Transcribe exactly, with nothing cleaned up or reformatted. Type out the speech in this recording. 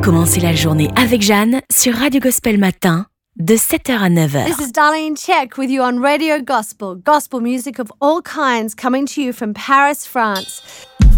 Commencez la journée avec Jeanne sur Radio Gospel Matin de sept heures à neuf heures. This is Darlene Check with you on Radio Gospel. Gospel music of all kinds coming to you from Paris, France.